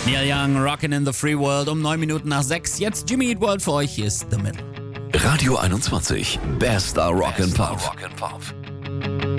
Neil Young, Rockin' in the Free World um 9 Minuten nach 6. Jetzt Jimmy Eat World für euch, hier ist The Middle. Radio 21, bester Rock'n'Pop.